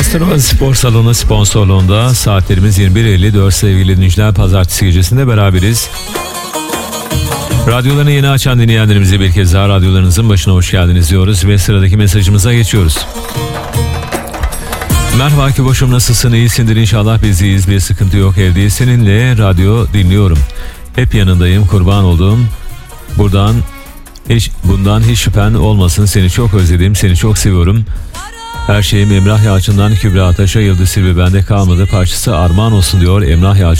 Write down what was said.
Westerova Spor Salonu sponsorluğunda saatlerimiz 21.54 sevgili dinleyiciler. Pazartesi gecesinde beraberiz. Radyolarını yeni açan dinleyenlerimize bir kez daha radyolarınızın başına hoş geldiniz diyoruz ve sıradaki mesajımıza geçiyoruz. Merhaba Küboş'um, nasılsın? İyisindir inşallah, biz iyiyiz, bir sıkıntı yok, evdeyiz, seninle radyo dinliyorum. Hep yanındayım, kurban olduğum. Bundan hiç şüphen olmasın, seni çok özledim, seni çok seviyorum. Her şeyim Emrah Yalçın'dan Kübra Ataş'a, Yıldız Silvi bende kalmadı parçası armağan olsun diyor Emrah Yalçın.